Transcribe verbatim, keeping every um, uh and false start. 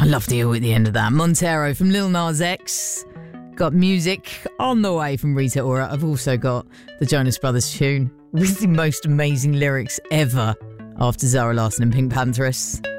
love the O at the end of that. Montero from Lil Nas X. Got music on the way from Rita Ora. I've also got the Jonas Brothers tune with the most amazing lyrics ever after Zara Larsson and Pink Pantheress.